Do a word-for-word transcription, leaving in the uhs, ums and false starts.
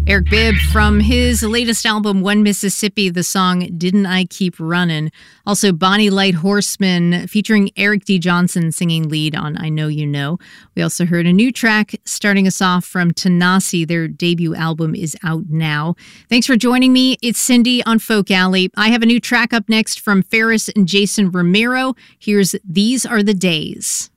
Eric Bibb from his latest album, One Mississippi, the song Didn't I Keep Runnin'. Also, Bonnie Light Horseman featuring Eric D. Johnson singing lead on I Know You Know. We also heard a new track starting us off from Tanasi. Their debut album is out now. Thanks for joining me. It's Cindy on Folk Alley. I have a new track up next from Ferris and Jason Romero. Here's These Are the Days.